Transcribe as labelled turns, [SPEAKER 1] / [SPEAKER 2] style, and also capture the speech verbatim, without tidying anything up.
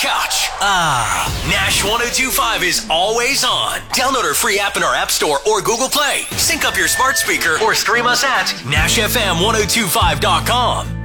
[SPEAKER 1] couch. Ah, Nash one oh two point five is always on. Download our free app in our App Store or Google Play. Sync up your smart speaker or stream us at Nash F M ten twenty-five dot com.